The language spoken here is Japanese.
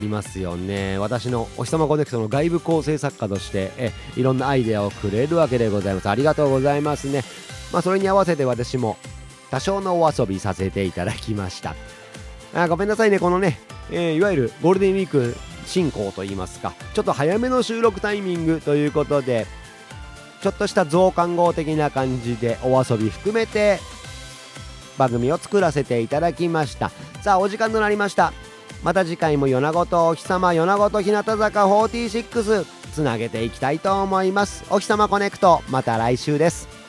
いますよね。私のお日様コネクトの外部構成作家としていろんなアイデアをくれるわけでございます。ありがとうございますね。それに合わせて私も多少のお遊びさせていただきました。ごめんなさいね、このね、いわゆるゴールデンウィーク進行といいますか、ちょっと早めの収録タイミングということで、ちょっとした増刊号的な感じでお遊び含めて番組を作らせていただきました。さあ、お時間となりました。また次回も米子とお日様、米子と日向坂46つなげていきたいと思います。お日様コネクト、また来週です。